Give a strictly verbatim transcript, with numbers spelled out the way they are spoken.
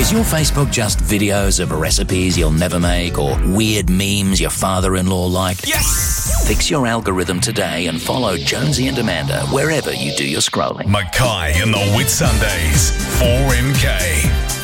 Is your Facebook just videos of recipes you'll never make or weird memes your father-in-law liked? Yes! Fix your algorithm today and follow Jonesy and Amanda wherever you do your scrolling. Mackay and the Whitsundays. four M K.